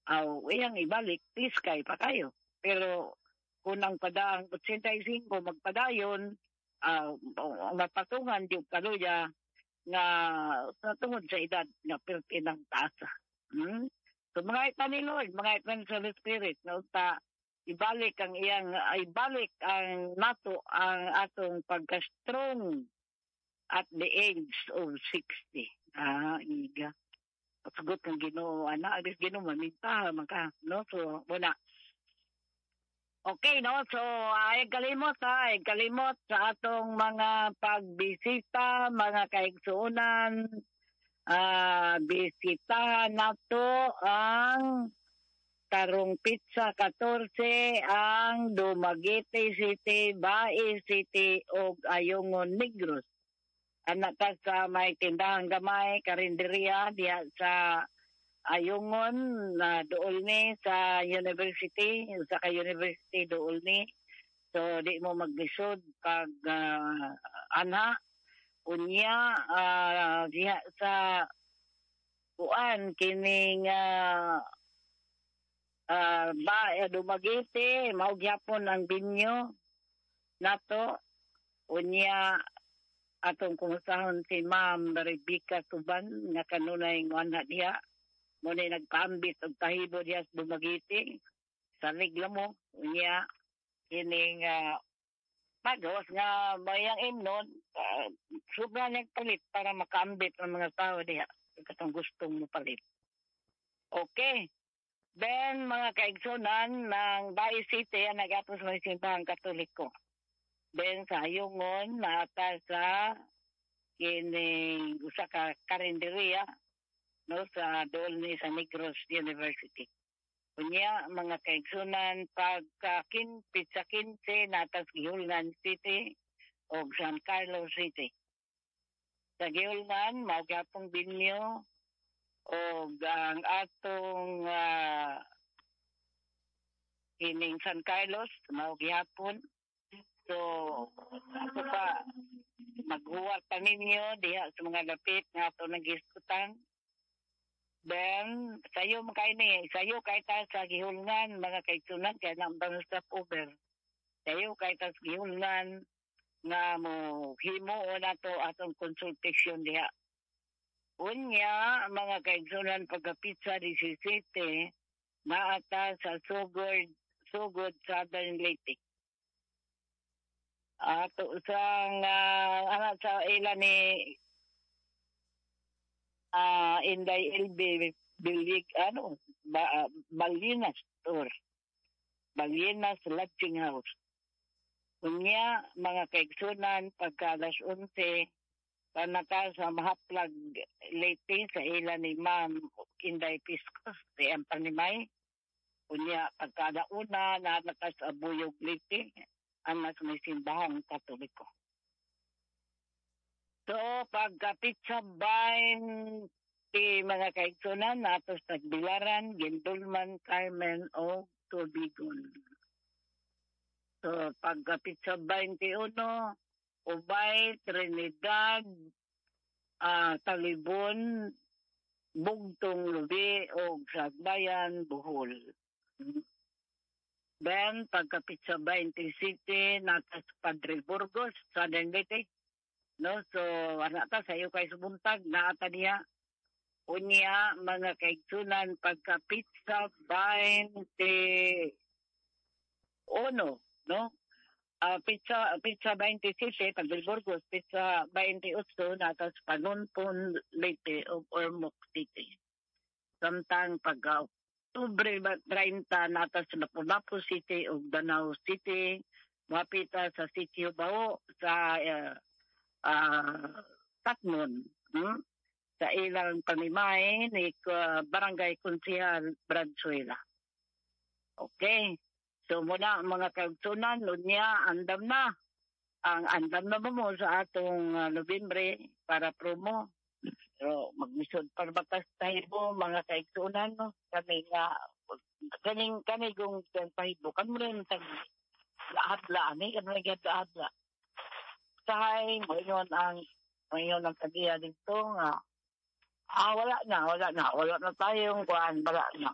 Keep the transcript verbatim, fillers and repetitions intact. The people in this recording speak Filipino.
aw iyang ibalik, please kay pa kayo. Pero kung ang padaang eighty-five magpadayon, uh, ang mapatungan di kaluya nga sa tungod sa edad nga pinang taasa. Hmm? So mga itan Lord, mga itan sa Holy Spirit, na uta, ibalik ang iyang, ibalik ang nato ang atong pagka-strong at the age of sixty. Ah, iga. Pagsagot ng Ginoo, ana, agis Ginoo, maminta, maka, no? So, muna. Okay, no? So, ay kalimot, ha? Ay kalimot sa atong mga pagbisita, mga kaigsuunan, ah, bisitahan nato ang Tarong Pizza fourteen, ang Dumaguete City, Bae City, o Ayungon Negros. Anak ka sa may tindahan gamay, karinderya, diya sa Ayungon, na dool ni sa university, sa ka-university dool ni. So, di mo maglisod pag uh, ana, unya, uh, diya sa kuan, kining uh, uh, ba, Dumaguete, maugyapon ang binyo nato, unya, atong kumusahon si Ma'am Rebecca Tuban nga kanunay ngana diha mo na nagpaambit og tahibo diha sa Dumaguete sa ligla mo unya kining uh, pagawas nga mayang imnon uh, sobra nang palit para makaambit ang mga tao diha katong gustong mo palit. Okay, then mga kaigsunan ng Bae City ang nag-atos may simbahang Katoliko. Ben sa Ayungon, nata sa kining usa ka karinderya no sa dool ni sa Negros University. Unya mga kaigsunan pagka kin pizza fifteen nata sa Gihulngan City o San Carlos City. Sa Gihulngan mao gyapon binyo o ang atong uh, kining San Carlos mao gyapon. So, ako pa, maghuwat pa ninyo diha sa mga lapit nga ito nag-iskutan. Then, sayo makay ni, sayo kay ta sa Gihulngan, mga kaigsunan, kaya nambang stop over. Sayo kay ta sa Gihulngan, nga mo himo o na to atong consultation diha. Unya, mga kaigsunan, pagka-pizza seventeen, naata sa Sugod, Sugod Southern Leyte. Ato uh, sang uh, anak sa ila ni uh, Inday L B Bilig ano ba, uh, Balinas store Balinas Lodging House. Unya mga kaigsunan pagka alas eleven panaka sa mahaplag Leyte sa ila ni Ma'am Inday Piscos di ang panimay. Unya pagka una na nakas Abuyog Leyte ang mas may simbahang Katoliko. So, pagka pizza bain ti mga kaigsunan, natos nagbilaran, Gindulman, Carmen, o Tubigon. So, pagka pizza bain ti uno, Ubay, Trinidad, uh, Talibon, Bugtong Lubi, o Sagbayan, Bohol. Then, pagka Pizza twenty City, nata sa Padre Burgos, Southern Leyte. No? So, anata sa iyo kay subuntag, naata niya. Unya, mga kaigsunan, pagka Pizza twenty Uno, no? Uh, pizza pizza twenty City, Padre Burgos, Pizza twenty-eight, nata sa Panunpon, Leyte, o Ormoc City. Samtang pagka Oktubre thirty nata sa Lapu-Lapu City o Danau City, mapita sa City Bao sa uh, uh, Tatmon, hmm? sa ilang panimay ni uh, Barangay Kunsihal Bradsuela. Okay. So muna mga kaigsunan, nunya andam na. Ang andam na mo sa atong uh, Nobyembre para promo. So, magmisod parbatas tayo mga kaigsunan, no? Kami nga, kaning, kani kong pahibo, kan mo rin sa lahat-la, ni, kan mo rin lahat-la. Sahay, ngayon ang, ngayon ang tagiya dito nga, ah, wala na, wala na, wala na tayong kuhan, wala na.